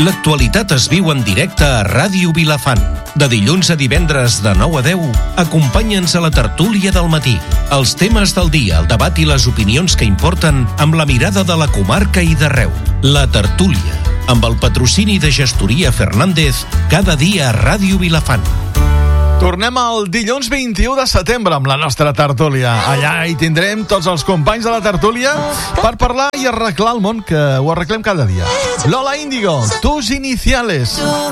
L'actualitat es viu en directe a Ràdio Vilafant. De dilluns a divendres de 9 a 10, acompanya'ns a la tertúlia del matí. Els temes del dia, el debat i les opinions que importen amb la mirada de la comarca i d'arreu. La tertúlia, amb el patrocini de Gestoria Fernández, cada dia a Ràdio Vilafant. Tornem el dilluns 21 de setembre amb la nostra tertúlia. Allà hi tindrem tots els companys de la tertúlia per parlar i arreglar el món, que ho arreglem cada dia. Lola Índigo, tus iniciales.